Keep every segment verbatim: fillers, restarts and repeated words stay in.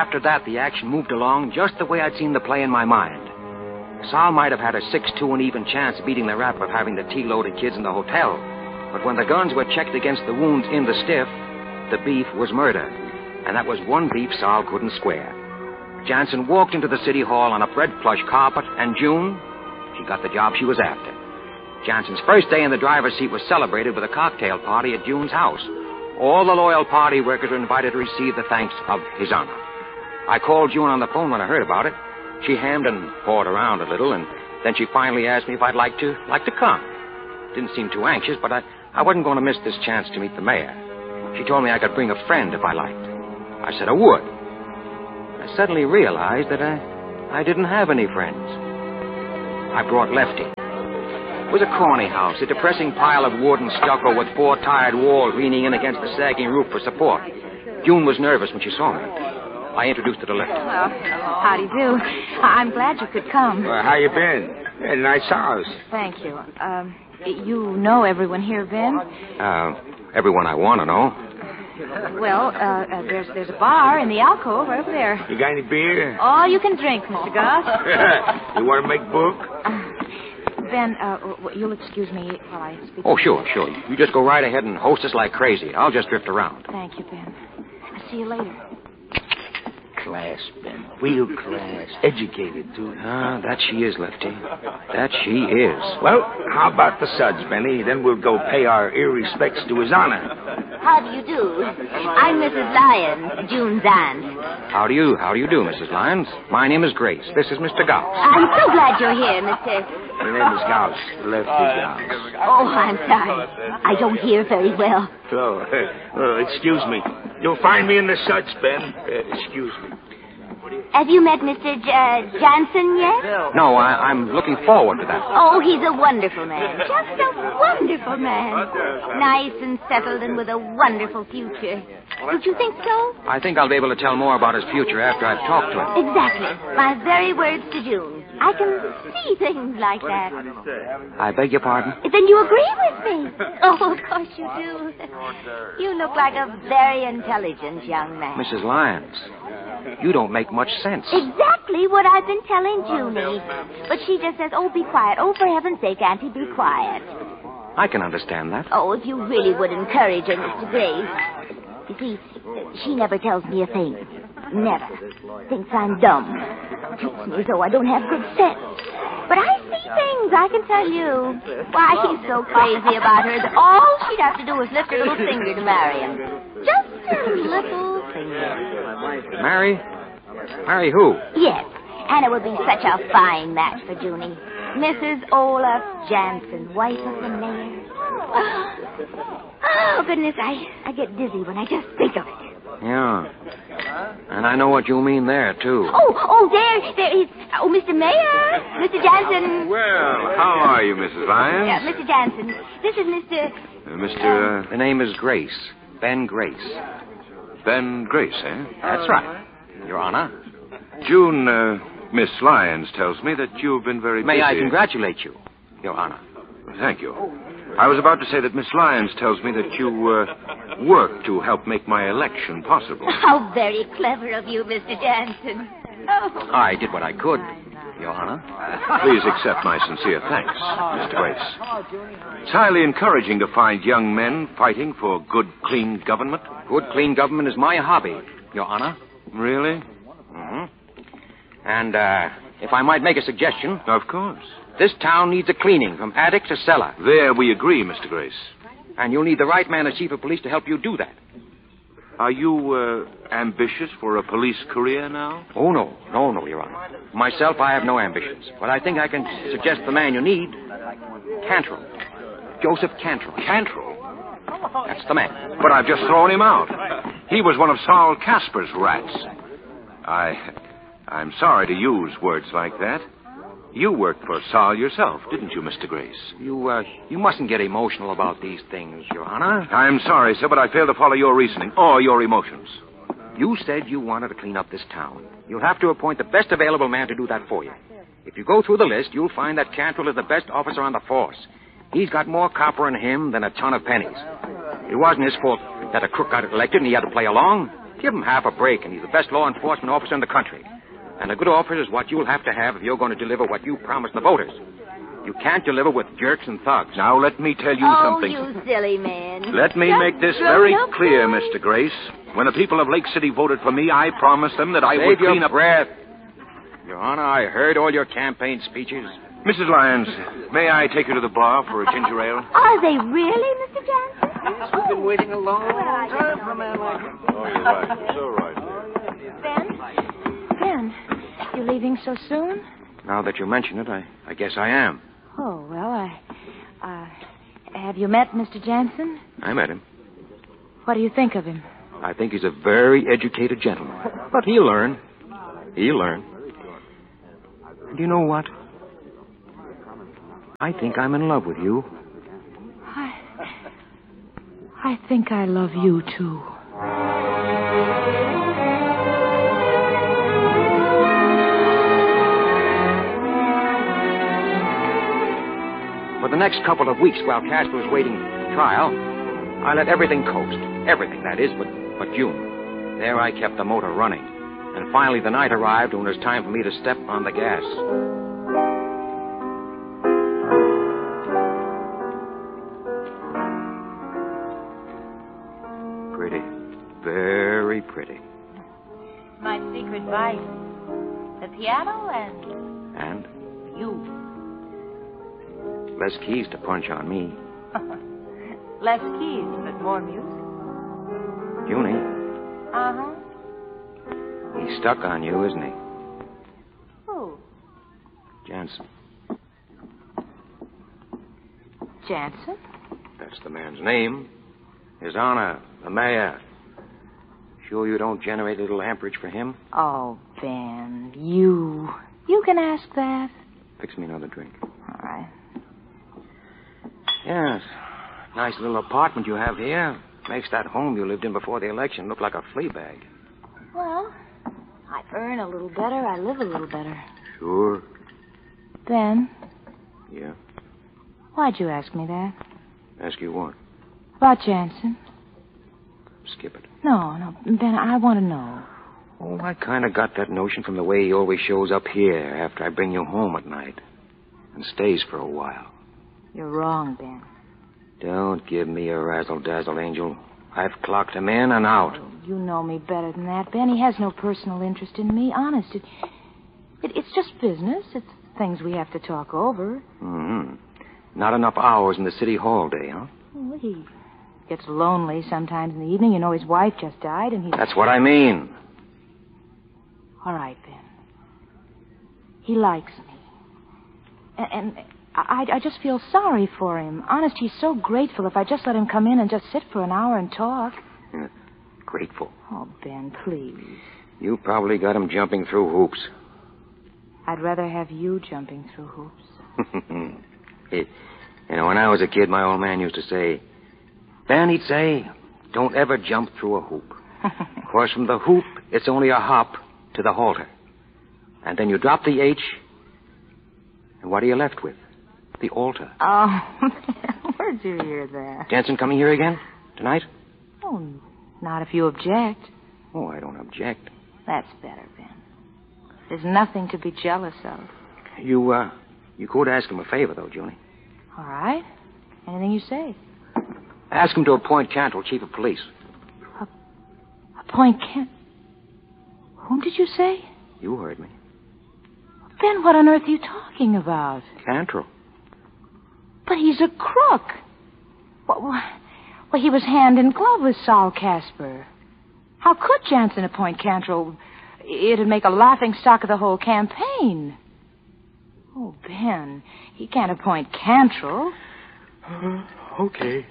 After that, the action moved along just the way I'd seen the play in my mind. Sal might have had a six two and even chance of beating the rap of having the tea-loaded kids in the hotel. But when the guns were checked against the wounds in the stiff, the beef was murder. And that was one beef Sal couldn't square. Jansen walked into the city hall on a red plush carpet, and June, she got the job she was after. Jansen's first day in the driver's seat was celebrated with a cocktail party at June's house. All the loyal party workers were invited to receive the thanks of His Honor. I called June on the phone when I heard about it. She hammed and pawed around a little, and then she finally asked me if I'd like to like to come. Didn't seem too anxious, but I, I wasn't going to miss this chance to meet the mayor. She told me I could bring a friend if I liked. I said I would. I suddenly realized that I, I didn't have any friends. I brought Lefty. It was a corny house, a depressing pile of wood and stucco with four tired walls leaning in against the sagging roof for support. June was nervous when she saw me. I introduced her to Lefty. Well, how do you do? I'm glad you could come. Well, how you been? Yeah, nice house. Thank you. Um, you know everyone here, Ben? Uh, everyone I want to know. Well, uh, uh, there's there's a bar in the alcove right over there. You got any beer? All you can drink, Mister Goss. You want to make book? Uh, Ben, uh, you'll excuse me while I speak. Oh, sure, sure. You just go right ahead and host us like crazy. I'll just drift around. Thank you, Ben. I'll see you later. Class, Ben. Real class. Educated, too. Ah, that she is, Lefty. That she is. Well, how about the suds, Benny? Then we'll go pay our ear respects to His Honor. How do you do? I'm Missus Lyons, June's aunt. How do you, how do you do, Missus Lyons? My name is Grace. This is Mister Gauss. I'm so glad you're here, Mister My name is Gauss. Lefty Gauss. Oh, I'm sorry. I don't hear very well. So, uh, excuse me. You'll find me in the suds, Ben. Uh, excuse me. Have you met Mister J- uh, Jansen yet? No, I, I'm looking forward to that. Oh, he's a wonderful man. Just a wonderful man. Nice and settled and with a wonderful future. Don't you think so? I think I'll be able to tell more about his future after I've talked to him. Exactly. My very words to June. I can see things like that. I beg your pardon? Then you agree with me. Oh, of course you do. You look like a very intelligent young man. Missus Lyons, you don't make much sense. Exactly what I've been telling Junie. But she just says, oh, be quiet. Oh, for heaven's sake, Auntie, be quiet. I can understand that. Oh, if you really would encourage her, Mister Grace. You see, she never tells me a thing. Never. Thinks I'm dumb. Treats me as though I don't have good sense. But I see things, I can tell you. Why, he's so crazy about her that all she'd have to do is lift her little finger to marry him. Just a little finger. Marry? Marry who? Yes, and it would be such a fine match for Junie. Missus Olaf Jansen, wife of the mayor. Oh, goodness, I, I get dizzy when I just think of it. Yeah. And I know what you mean there, too. Oh, oh, there, there is... Oh, Mister Mayor, Mister Jansen. Well, how are you, Missus Lyons? Yeah, Mister Jansen. This is Mister... Uh, Mister Uh, The name is Grace. Ben Grace. Ben Grace, eh? That's right, Your Honor. June, uh, Miss Lyons tells me that you've been very May busy. I congratulate you, Your Honor? Thank you. I was about to say that Miss Lyons tells me that you uh, work to help make my election possible. How very clever of you, Mister Jansen. Oh. I did what I could, Your Honor. Please accept my sincere thanks, Mister Grace. It's highly encouraging to find young men fighting for good, clean government. Good, clean government is my hobby, Your Honor. Really? Mm-hmm. And, uh, if I might make a suggestion... Of course. This town needs a cleaning from attic to cellar. There we agree, Mister Grace. And you'll need the right man as chief of police to help you do that. Are you uh, ambitious for a police career now? Oh, no. No, no, Your Honor. Myself, I have no ambitions. But I think I can suggest the man you need. Cantrell. Joseph Cantrell. Cantrell? That's the man. But I've just thrown him out. He was one of Saul Casper's rats. I... I'm sorry to use words like that. You worked for Saul yourself, didn't you, Mister Grace? You, uh, you mustn't get emotional about these things, Your Honor. I'm sorry, sir, but I fail to follow your reasoning or your emotions. You said you wanted to clean up this town. You'll have to appoint the best available man to do that for you. If you go through the list, you'll find that Cantrell is the best officer on the force. He's got more copper in him than a ton of pennies. It wasn't his fault that a crook got elected and he had to play along. Give him half a break, and he's the best law enforcement officer in the country. And a good officer is what you'll have to have if you're going to deliver what you promised the voters. You can't deliver with jerks and thugs. Now, let me tell you oh, something. you silly man. Let me Just make this grown very up clear, boy. Mister Grace. When the people of Lake City voted for me, I promised them that I Save would your clean up... breath. Your Honor, I heard all your campaign speeches. Missus Lyons, may I take you to the bar for a ginger ale? Are they really, Mister Jansen? Yes, we've been waiting a long time for a man like you. Oh, you're right. It's all right there. Ben? Ben, you leaving so soon? Now that you mention it, I, I guess I am. Oh, well, I... Uh, have you met Mister Jansen? I met him. What do you think of him? I think he's a very educated gentleman. But he'll learn. He'll learn. And you know what? I think I'm in love with you. I... I think I love you, too. For the next couple of weeks while Casper was waiting trial, I let everything coast. Everything, that is, but, but June. There I kept the motor running. And finally the night arrived when it was time for me to step on the gas. Pretty. Very pretty. My secret vice. The piano and... And you. less keys to punch on me. Less keys, but more music. Junie, Uh-huh. he's stuck on you, isn't he? Who? Jansen. Jansen? That's the man's name. His Honor, the mayor. Sure you don't generate a little amperage for him? Oh, Ben, you. You can ask that. Fix me another drink. All right. Yes. Nice little apartment you have here. Makes that home you lived in before the election look like a flea bag. Well, I earn a little better. I live a little better. Sure. Ben, Yeah. why'd you ask me that? Ask you what? About Jansen? Skip it. No, no, Ben, I want to know. Oh, I kind of got that notion from the way he always shows up here after I bring you home at night. And stays for a while. You're wrong, Ben. Don't give me a razzle-dazzle, Angel. I've clocked him in and out. Oh, you know me better than that, Ben. He has no personal interest in me. Honest. It, it, it's just business. It's things we have to talk over. Mm-hmm. Not enough hours in the city hall day, huh? Well, he gets lonely sometimes in the evening. You know, his wife just died, and he... That's what I mean. All right, Ben. He likes me. And, and I, I just feel sorry for him. Honest, he's so grateful if I just let him come in and just sit for an hour and talk. Yeah. Grateful. Oh, Ben, please. You probably got him jumping through hoops. I'd rather have you jumping through hoops. It, you know, when I was a kid, my old man used to say, Ben, he'd say, don't ever jump through a hoop. Of course, from the hoop, it's only a hop to the halter. And then you drop the H, and what are you left with? The altar. Oh, where'd you hear that? Jansen coming here again? Tonight? Oh, not if you object. Oh, I don't object. That's better, Ben. There's nothing to be jealous of. You, uh, you could ask him a favor, though, Junie. All right. Anything you say. Ask him to appoint Cantrell chief of police. Appoint Kent. Whom did you say? You heard me. Ben, what on earth are you talking about? Cantrell. But he's a crook. Well, well, he was hand in glove with Saul Casper. How could Jansen appoint Cantrell? It'd make a laughing stock of the whole campaign. Oh, Ben, he can't appoint Cantrell. Uh, okay.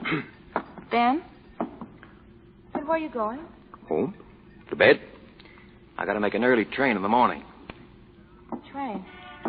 Ben? Ben, where are you going? Home. To bed. I gotta make an early train in the morning. Train.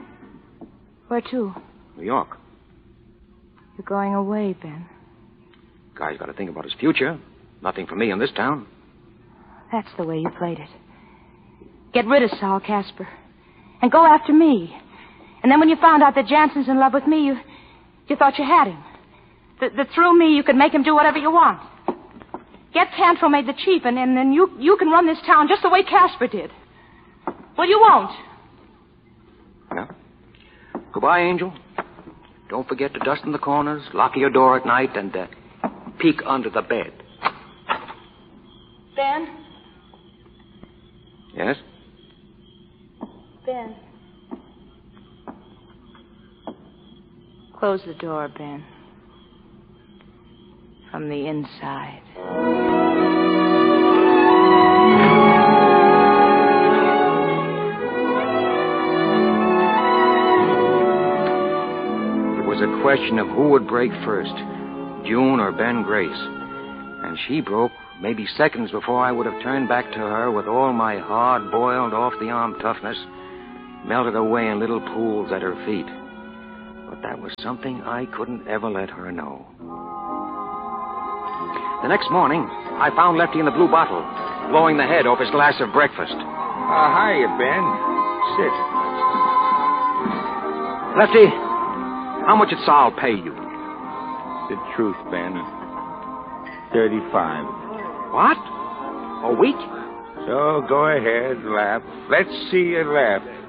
Where to? New York. You're going away, Ben. Guy's gotta think about his future. Nothing for me in this town. That's the way you played it. Get rid of Saul Casper. And go after me. And then when you found out that Jansen's in love with me, you you thought you had him. That, that through me you could make him do whatever you want. Get Cantrell made the chief, and, and then you, you can run this town just the way Casper did. Well, you won't. Well, goodbye, Angel. Don't forget to dust in the corners, lock your door at night, and uh, peek under the bed. Ben? Yes? Ben. Close the door, Ben. From the inside. It was a question of who would break first, June or Ben Grace. And she broke maybe seconds before I would have turned back to her with all my hard-boiled, off-the-arm toughness melted away in little pools at her feet. But that was something I couldn't ever let her know. The next morning, I found Lefty in the blue bottle, blowing the head off his glass of breakfast. Uh, hiya, Ben. Sit. Lefty, how much did Saul pay you? The truth, Ben. Thirty-five. What? A week? So go ahead, laugh. Let's see you laugh.